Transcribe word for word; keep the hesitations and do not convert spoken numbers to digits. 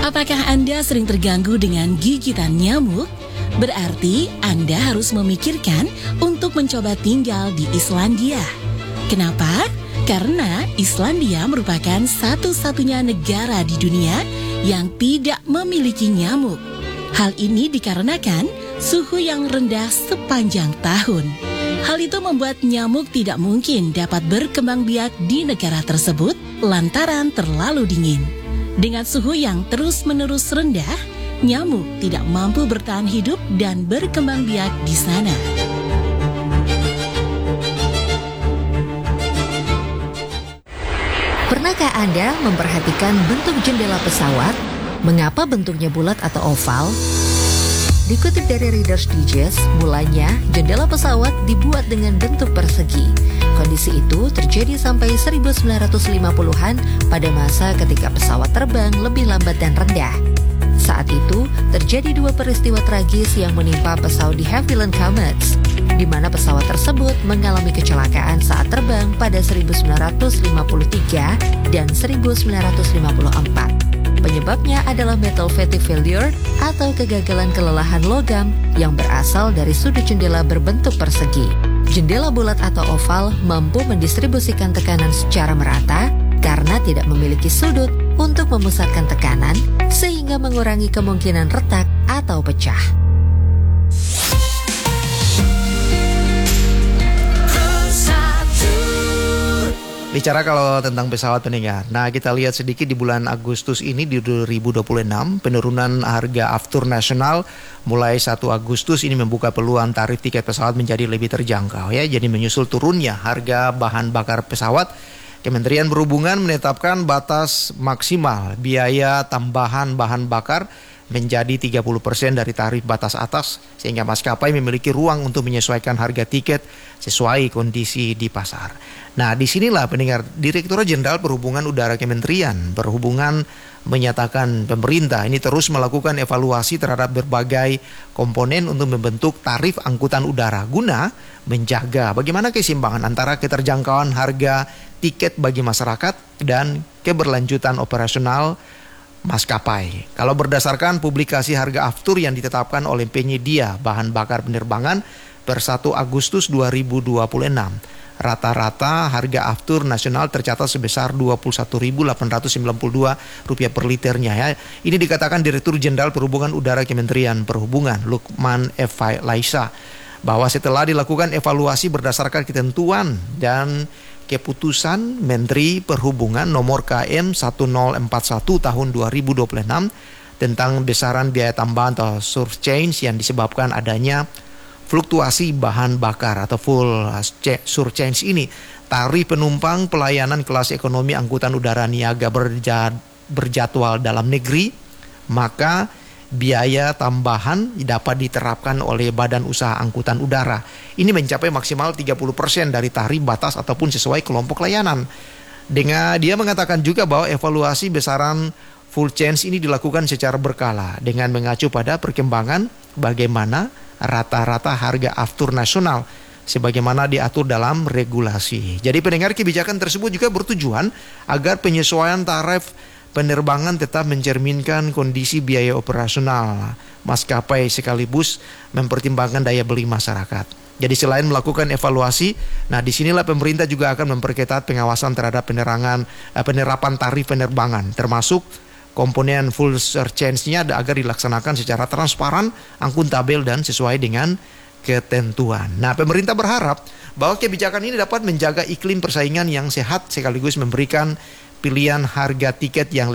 Apakah Anda sering terganggu dengan gigitan nyamuk? Berarti Anda harus memikirkan untuk mencoba tinggal di Islandia. Kenapa? Karena Islandia merupakan satu-satunya negara di dunia yang tidak memiliki nyamuk. Hal ini dikarenakan suhu yang rendah sepanjang tahun. Hal itu membuat nyamuk tidak mungkin dapat berkembang biak di negara tersebut lantaran terlalu dingin. Dengan suhu yang terus-menerus rendah, nyamuk tidak mampu bertahan hidup dan berkembang biak di sana. Pernahkah Anda memperhatikan bentuk jendela pesawat? Mengapa bentuknya bulat atau oval? Dikutip dari Reader's Digest, mulanya jendela pesawat dibuat dengan bentuk persegi. Kondisi itu terjadi sampai seribu sembilan ratus lima puluhan pada masa ketika pesawat terbang lebih lambat dan rendah. Saat itu, terjadi dua peristiwa tragis yang menimpa pesawat de Havilland Comets, di mana pesawat tersebut mengalami kecelakaan saat terbang pada seribu sembilan ratus lima puluh tiga dan seribu sembilan ratus lima puluh empat. Penyebabnya adalah metal fatigue failure atau kegagalan kelelahan logam yang berasal dari sudut jendela berbentuk persegi. Jendela bulat atau oval mampu mendistribusikan tekanan secara merata karena tidak memiliki sudut untuk memusatkan tekanan sehingga mengurangi kemungkinan retak atau pecah. Bicara kalau tentang pesawat pendengar, nah kita lihat sedikit di bulan Agustus ini di dua ribu dua puluh enam, penurunan harga aftur nasional mulai satu Agustus ini membuka peluang tarif tiket pesawat menjadi lebih terjangkau ya. Jadi menyusul turunnya harga bahan bakar pesawat, Kementerian Perhubungan menetapkan batas maksimal biaya tambahan bahan bakar menjadi tiga puluh persen dari tarif batas atas sehingga maskapai memiliki ruang untuk menyesuaikan harga tiket sesuai kondisi di pasar. Nah, disinilah pendengar, Direktur Jenderal Perhubungan Udara Kementerian Perhubungan menyatakan pemerintah ini terus melakukan evaluasi terhadap berbagai komponen untuk membentuk tarif angkutan udara guna menjaga bagaimana keseimbangan antara keterjangkauan harga tiket bagi masyarakat dan keberlanjutan operasional maskapai. Kalau berdasarkan publikasi harga aftur yang ditetapkan oleh penyedia bahan bakar penerbangan per satu Agustus dua ribu dua puluh enam, rata-rata harga aftur nasional tercatat sebesar dua puluh satu ribu delapan ratus sembilan puluh dua rupiah per liternya ya. Ini dikatakan Direktur Jenderal Perhubungan Udara Kementerian Perhubungan Lukman F. Laisa bahwa setelah dilakukan evaluasi berdasarkan ketentuan dan keputusan Menteri Perhubungan nomor K M sepuluh empat puluh satu tahun dua ribu dua puluh enam tentang besaran biaya tambahan atau surcharge yang disebabkan adanya fluktuasi bahan bakar atau full surcharge ini, tarif penumpang pelayanan kelas ekonomi angkutan udara niaga berjadwal dalam negeri, maka biaya tambahan dapat diterapkan oleh Badan Usaha Angkutan Udara. Ini mencapai maksimal tiga puluh persen dari tarif batas ataupun sesuai kelompok layanan. Dengan dia mengatakan juga bahwa evaluasi besaran full change ini dilakukan secara berkala dengan mengacu pada perkembangan bagaimana rata-rata harga aftur nasional sebagaimana diatur dalam regulasi. Jadi pendengar, kebijakan tersebut juga bertujuan agar penyesuaian tarif penerbangan tetap mencerminkan kondisi biaya operasional maskapai sekaligus mempertimbangkan daya beli masyarakat. Jadi selain melakukan evaluasi, nah disinilah pemerintah juga akan memperketat pengawasan terhadap penerangan eh, penerapan tarif penerbangan, termasuk komponen full surcharge-nya agar dilaksanakan secara transparan, akuntabel dan sesuai dengan ketentuan. Nah, pemerintah berharap bahwa kebijakan ini dapat menjaga iklim persaingan yang sehat sekaligus memberikan pilihan harga tiket yang